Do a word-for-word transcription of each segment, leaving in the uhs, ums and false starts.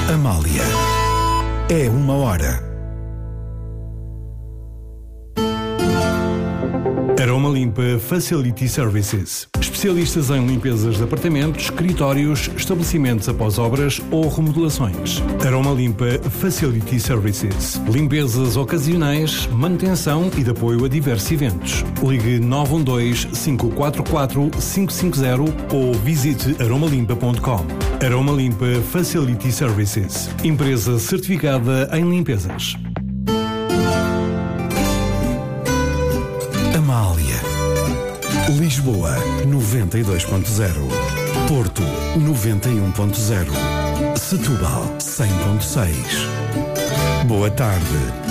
Amália. É uma hora. Aroma Limpa Facility Services. Especialistas em limpezas de apartamentos, escritórios, estabelecimentos após obras ou remodelações. Aroma Limpa Facility Services. Limpezas ocasionais, manutenção e de apoio a diversos eventos. Ligue nove um dois, cinco quatro quatro, cinco cinco zero ou visite aroma limpa ponto com. Aroma Limpa Facility Services. Empresa certificada em limpezas. Amália. Lisboa, noventa e dois ponto zero. Porto, noventa e um ponto zero. Setúbal, cem ponto seis. Boa tarde.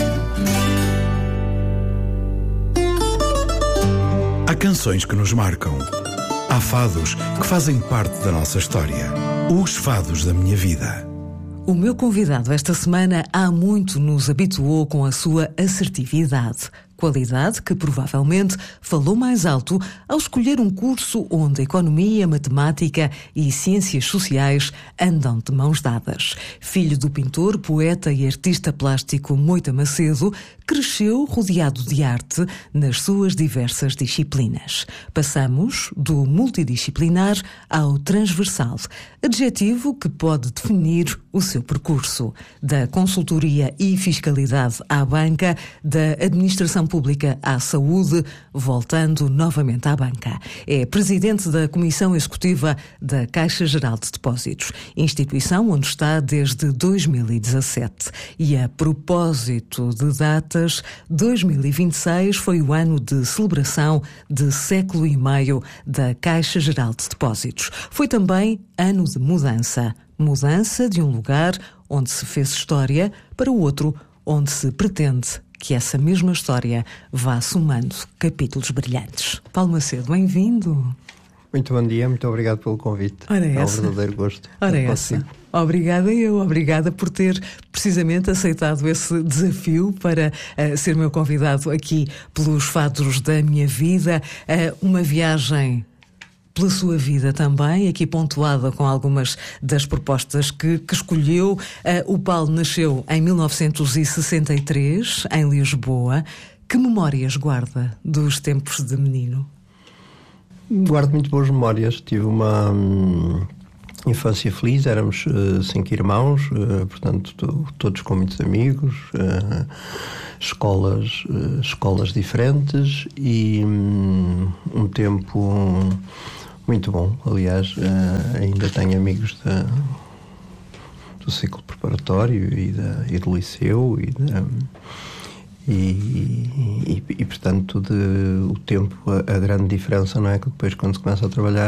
Há canções que nos marcam. Há fados que fazem parte da nossa história. Os fados da minha vida. O meu convidado esta semana há muito nos habituou com a sua assertividade. Qualidade que provavelmente falou mais alto ao escolher um curso onde economia, matemática e ciências sociais andam de mãos dadas. Filho do pintor, poeta e artista plástico Moita Macedo, cresceu rodeado de arte nas suas diversas disciplinas. Passamos do multidisciplinar ao transversal, adjetivo que pode definir o seu percurso. Da consultoria e fiscalidade à banca, da administração pública à saúde, voltando novamente à banca. É presidente da Comissão Executiva da Caixa Geral de Depósitos, instituição onde está desde dois mil e dezassete. E a propósito de datas, dois mil e vinte e seis foi o ano de celebração de século e meio da Caixa Geral de Depósitos. Foi também ano de mudança. Mudança de um lugar onde se fez história para o outro onde se pretende que essa mesma história vá somando capítulos brilhantes. Paulo Macedo, bem-vindo. Muito bom dia, muito obrigado pelo convite. Ora é essa. um verdadeiro gosto. Ora essa. Obrigada eu, obrigada por ter precisamente aceitado esse desafio para uh, ser meu convidado aqui pelos fados da minha vida. Uh, uma viagem pela sua vida também, aqui pontuada com algumas das propostas que, que escolheu. Uh, o Paulo nasceu em mil novecentos e sessenta e três, em Lisboa. Que memórias guarda dos tempos de menino? Guardo muito boas memórias. Tive uma hum, infância feliz, éramos uh, cinco irmãos, uh, portanto, to, todos com muitos amigos, uh, escolas, uh, escolas diferentes e um, um tempo... Um, muito bom, aliás, uh, ainda tenho amigos da, do ciclo preparatório e, da, e do liceu e, da, e, e, e portanto de, o tempo, a, a grande diferença, não é, que depois quando se começa a trabalhar